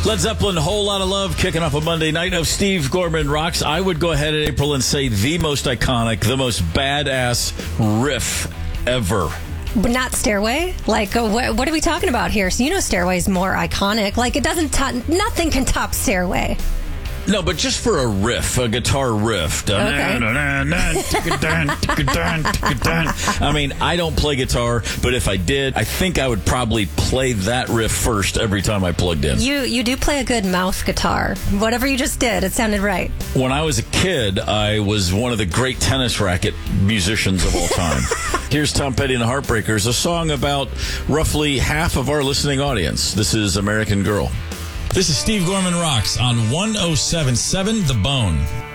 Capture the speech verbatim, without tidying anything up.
Led Zeppelin, Whole Lot of Love, kicking off a Monday night of Steve Gorman Rocks. I would go ahead in April and say the most iconic, the most badass riff ever. But not Stairway? Like, uh, what, what are we talking about here? So you know Stairway is more iconic. Like, it doesn't top, nothing can top Stairway. No, but just for a riff, a guitar riff. Okay. I mean, I don't play guitar, but if I did, I think I would probably play that riff first every time I plugged in. You you do play a good mouth guitar. Whatever you just did, it sounded right. When I was a kid, I was one of the great tennis racket musicians of all time. Here's Tom Petty and the Heartbreakers, a song about roughly half of our listening audience. This is American Girl. This is Steve Gorman Rocks on one oh seven point seven The Bone.